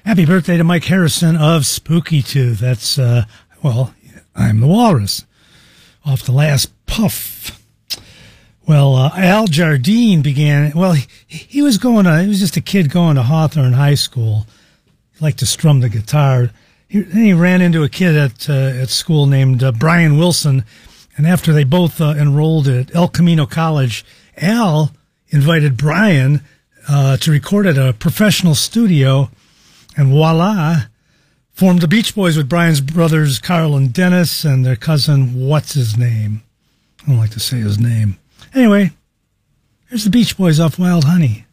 Happy birthday to Mike Harrison of Spooky Tooth. That's, well, I'm the Walrus. Off the last puff. Well, Al Jardine began, well, he was just a kid going to Hawthorne High School. He liked to strum the guitar. Then he ran into a kid at school named Brian Wilson. And after they both enrolled at El Camino College, Al invited Brian to record at a professional studio. And voila, formed the Beach Boys with Brian's brothers Carl and Dennis and their cousin, what's his name? I don't like to say his name. Anyway, here's the Beach Boys off Wild Honey.